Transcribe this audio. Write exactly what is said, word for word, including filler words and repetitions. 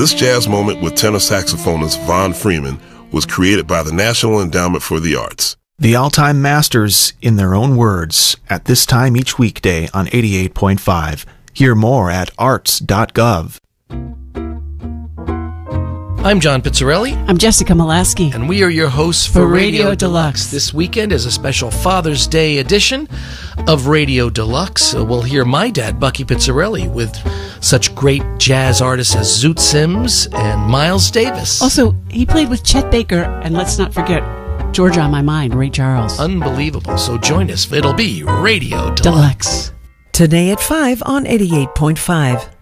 This jazz moment with tenor saxophonist Von Freeman was created by the National Endowment for the Arts. The all-time masters, in their own words, at this time each weekday on eighty-eight point five. Hear more at arts dot gov. I'm John Pizzarelli. I'm Jessica Molaski. And we are your hosts for, for Radio, Radio Deluxe. Deluxe. This weekend is a special Father's Day edition of Radio Deluxe. So we'll hear my dad, Bucky Pizzarelli, with such great jazz artists as Zoot Sims and Miles Davis. Also, he played with Chet Baker, and let's not forget Georgia on My Mind, Ray Charles. Unbelievable. So join us. It'll be Radio Deluxe. Deluxe. Today at five on eighty-eight point five.